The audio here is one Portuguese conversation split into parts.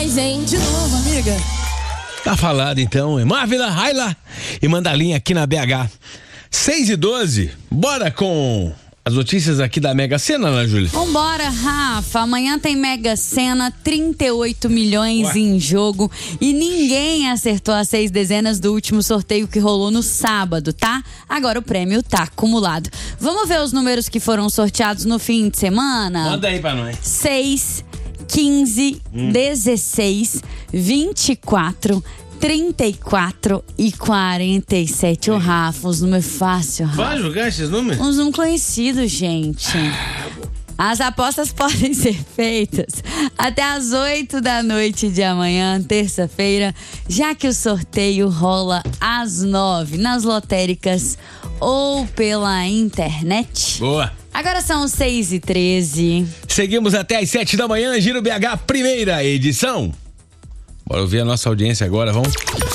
demais, hein? De novo, amiga. Tá falado então, Marvila, Raila e Mandalinha aqui na BH. 6h12, bora com as notícias aqui da Mega Sena, Ana Júlia? Vambora, Rafa. Amanhã tem Mega Sena, 38 milhões em jogo. E ninguém acertou as 6 dezenas do último sorteio que rolou no sábado, tá? Agora o prêmio tá acumulado. Vamos ver os números que foram sorteados no fim de semana? Manda aí pra nós. 6, 15, 16, 24, 34 e 47. Ô, Rafa, os números fáceis, Rafa. Vai jogar esses números? Uns números conhecidos, gente. As apostas podem ser feitas até às 8 da noite de amanhã, terça-feira, já que o sorteio rola às 9 nas lotéricas ou pela internet. Boa. Agora são 6h13. Seguimos até às 7 da manhã, Giro BH, primeira edição. Bora ouvir a nossa audiência agora, vamos?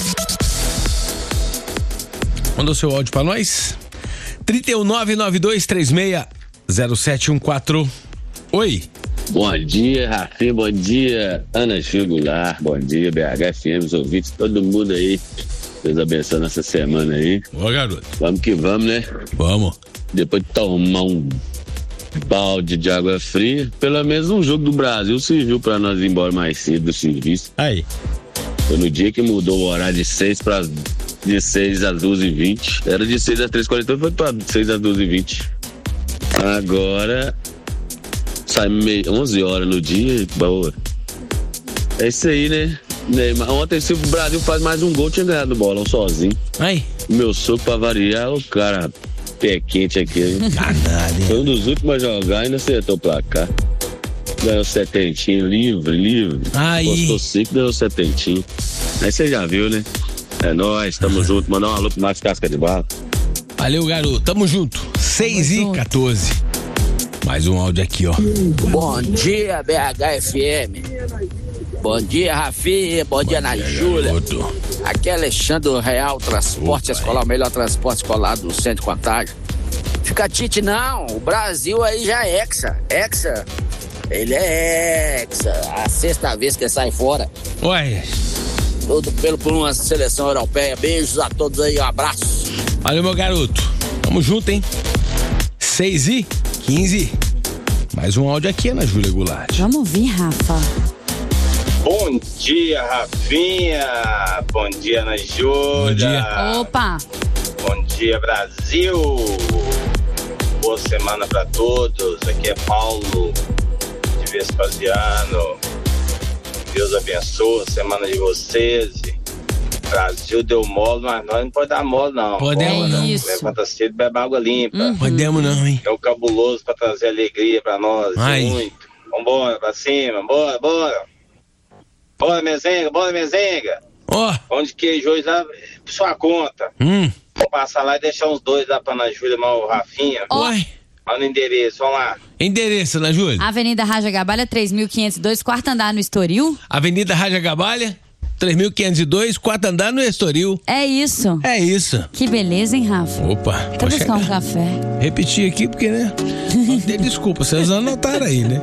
Manda o seu áudio pra nós. 31992360714. Oi. Bom dia, Rafinha, bom dia, Ana Jugular, bom dia, BHFM, os ouvintes, todo mundo aí. Deus abençoe nessa semana aí. Ô, garoto. Vamos que vamos, né? Vamos. Depois de tomar um balde de água fria, pelo menos um jogo do Brasil serviu pra nós ir embora mais cedo do serviço. Aí. Foi no dia que mudou o horário de 6 às 12h20. Era de 6 às 3h40, foi pra 6 às 12h20. Agora sai 11 horas no dia. Boa. É isso aí, né? Ontem, se o Brasil faz mais um gol, tinha ganhado o bolão sozinho. Aí. Meu soco pra variar, o cara pé quente aqui, hein? Foi um dos últimos a jogar e ainda acertou o placar. Ganhou 70, livre. Aí. Postou 5, ganhou 70. Aí você já viu, né? É nóis, tamo junto. Mandar um alô pro Max Casca de Barro. Valeu, garoto. Tamo junto. 6h14. Mais um áudio aqui, ó. Bom dia, BHFM. Bom dia, Rafinha. Bom dia, Ana Júlia. Aqui é Alexandre do Real Transporte Escolar, o melhor transporte escolar do Centro de Contagem. Fica tite não, o Brasil aí já é hexa. Ele é hexa. A 6ª vez que sai fora. Ué. Tudo por uma seleção europeia. Beijos a todos aí, um abraço. Valeu, meu garoto. Tamo junto, hein? 6h15. Mais um áudio aqui, Ana Júlia Goulart. Vamos ouvir, Rafa. Bom dia, Rafinha. Bom dia, Ana Júlia. Bom dia. Opa. Bom dia, Brasil. Boa semana pra todos. Aqui é Paulo de Vespasiano. Deus abençoe a semana de vocês. Brasil deu mole, mas nós não podemos dar mole, não. Podemos não. Levanta cedo e bebe água limpa. Podemos não, hein? É o cabuloso pra trazer alegria pra nós. Ai. Muito. Vambora, pra cima. Bora. Bora, mezenga. Ó. Pão de queijo hoje lá, por sua conta. Vou passar lá e deixar uns 2 lá pra Ana Júlia, mas o Rafinha. Oi. Olha o endereço, vamos lá. Endereço, Ana Júlia? Avenida Raja Gabalha, 3502, quarto andar no Estoril. Avenida Raja Gabalha, 3502, quarto andar no Estoril. É isso. É isso. Que beleza, hein, Rafa? Opa. Quer buscar um café? Repetir aqui porque, né? Desculpa, vocês anotaram aí, né?